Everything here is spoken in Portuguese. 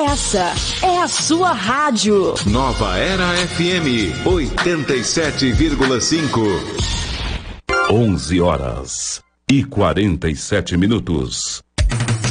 Essa é a sua rádio. Nova Era FM 87,5. 11 horas e 47 minutos.